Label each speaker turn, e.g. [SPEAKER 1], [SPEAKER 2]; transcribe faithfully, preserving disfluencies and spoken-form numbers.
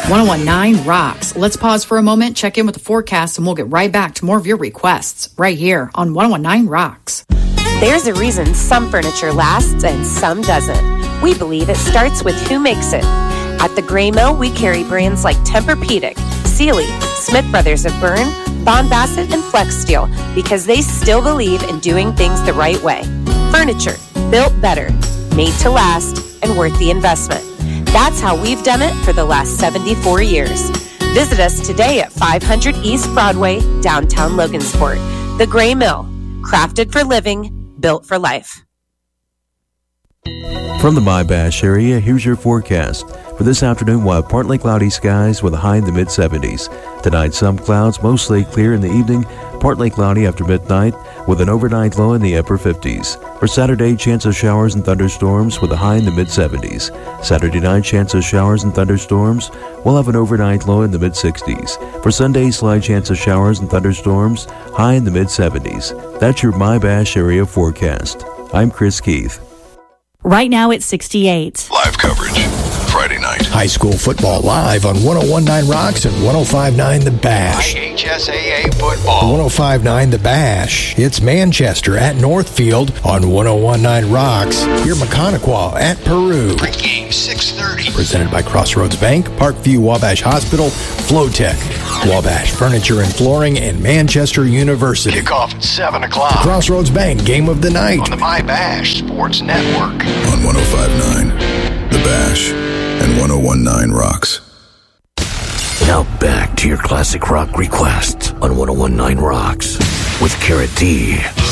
[SPEAKER 1] ten nineteen rocks. Let's pause for a moment, check in with the forecast, and we'll get right back to more of your requests right here on ten nineteen rocks.
[SPEAKER 2] There's a reason some furniture lasts and some doesn't. We believe it starts with who makes it. At the Gray Mill, we carry brands like Tempur-Pedic, Sealy, Smith Brothers of Bern, Bond Bassett, and Flex Steel because they still believe in doing things the right way. Furniture built better, made to last, and worth the investment. That's how we've done it for the last seventy-four years. Visit us today at five hundred East Broadway, downtown Logansport. The Gray Mill, crafted for living, built for life.
[SPEAKER 3] From the My-Bash area, here's your forecast. For this afternoon, we'll have partly cloudy skies with a high in the mid seventies. Tonight, some clouds, mostly clear in the evening, partly cloudy after midnight, with an overnight low in the upper fifties. For Saturday, chance of showers and thunderstorms with a high in the mid seventies. Saturday night, chance of showers and thunderstorms. We'll have an overnight low in the mid sixties. For Sunday, slight chance of showers and thunderstorms, high in the mid seventies. That's your My-Bash area forecast. I'm Chris Keith.
[SPEAKER 4] Right now it's sixty-eight.
[SPEAKER 5] Live coverage, Friday night.
[SPEAKER 6] High school football live on ten nineteen Rocks and ten fifty-nine The Bash.
[SPEAKER 5] I H S A A football.
[SPEAKER 6] ten fifty-nine The Bash. It's Manchester at Northfield on ten nineteen Rocks. Here Maconaquah at Peru.
[SPEAKER 5] Pregame six thirty.
[SPEAKER 6] Presented by Crossroads Bank, Parkview Wabash Hospital, Flowtech, Wabash Furniture and Flooring, and Manchester University.
[SPEAKER 5] Kickoff at seven o'clock.
[SPEAKER 6] Crossroads Bank Game of the Night.
[SPEAKER 5] On the My-Bash Sports Network.
[SPEAKER 7] On ten fifty-nine The Bash and ten nineteen Rocks.
[SPEAKER 8] Now back to your classic rock requests on ten nineteen Rocks with Carrot D.